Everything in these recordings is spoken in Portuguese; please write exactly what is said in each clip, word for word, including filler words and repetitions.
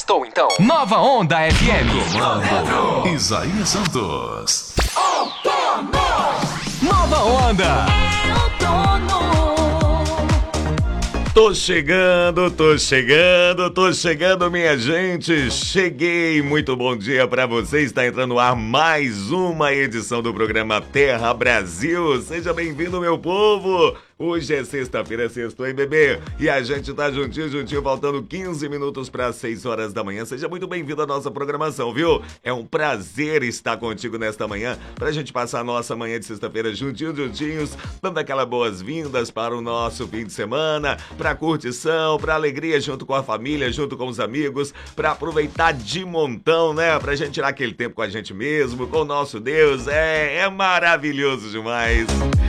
Sextou então. Nova Onda F M. Comando Isaías Santos. Nova Onda. Tô chegando, tô chegando, tô chegando, minha gente. Cheguei. Muito bom dia pra você. Está entrando no ar mais uma edição do programa Terra Brasil. Seja bem-vindo, meu povo. Hoje é sexta-feira, sextou, hein, bebê? E a gente tá juntinho, juntinho, faltando quinze minutos para seis horas da manhã. Seja muito bem-vindo à nossa programação, viu? É um prazer estar contigo nesta manhã, pra gente passar a nossa manhã de sexta-feira juntinhos, juntinhos, dando aquelas boas-vindas para o nosso fim de semana, pra curtição, pra alegria junto com a família, junto com os amigos, pra aproveitar de montão, né? Pra gente tirar aquele tempo com a gente mesmo, com o nosso Deus. É, é maravilhoso demais.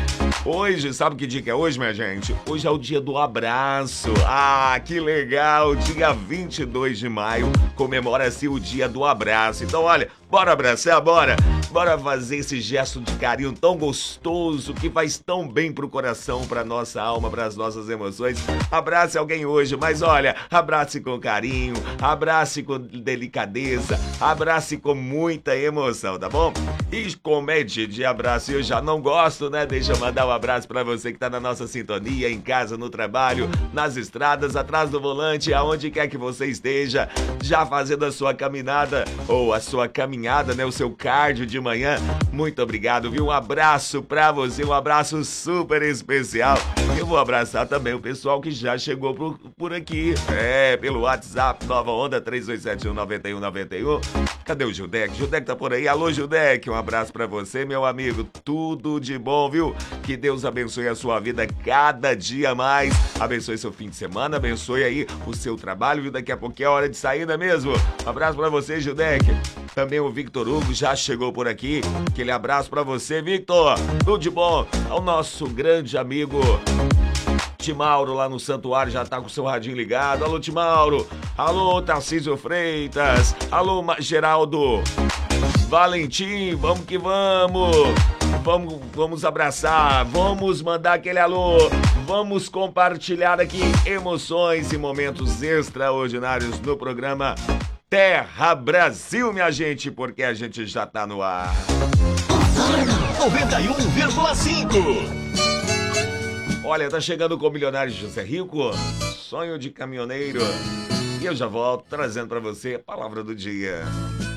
Hoje, sabe que dia que é hoje, minha gente? Hoje é o dia do abraço. Ah, que legal! Dia vinte e dois de maio comemora-se o dia do abraço. Então, olha, bora abraçar, bora! Bora fazer esse gesto de carinho tão gostoso, que faz tão bem pro coração, pra nossa alma, pras nossas emoções. Abrace alguém hoje, mas olha, abrace com carinho, abrace com delicadeza, abrace com muita emoção, tá bom? E como é dia de abraço, eu já não gosto, né? Deixa eu mandar um abraço pra você que tá na nossa sintonia, em casa, no trabalho, nas estradas, atrás do volante, aonde quer que você esteja, já fazendo a sua caminhada, ou a sua caminhada, né? O seu cardio de manhã. Muito obrigado, viu? Um abraço pra você, um abraço super especial. Eu vou abraçar também o pessoal que já chegou por, por aqui, é, pelo WhatsApp, Nova Onda, três dois sete um nove um nove um. Cadê o Judec? Judec tá por aí? Alô, Judec, um abraço pra você, meu amigo. Tudo de bom, viu? Que Deus abençoe a sua vida cada dia mais. Abençoe seu fim de semana, abençoe aí o seu trabalho, viu? Daqui a pouquinho é hora de sair, não é mesmo? Um abraço pra você, Judec. Também o Victor Hugo já chegou por aqui. Aquele abraço pra você, Victor. Tudo de bom. Ao nosso grande amigo Timauro lá no Santuário, já tá com o seu radinho ligado. Alô, Timauro. Alô, Tarcísio Freitas. Alô, Geraldo Valentim. Vamos que vamos. Vamos, vamos abraçar. Vamos mandar aquele alô. Vamos compartilhar aqui emoções e momentos extraordinários no programa Terra Brasil, minha gente, porque a gente já tá no ar. noventa e um vírgula cinco. Olha, tá chegando com o milionário José Rico, sonho de caminhoneiro. E eu já volto trazendo pra você a palavra do dia.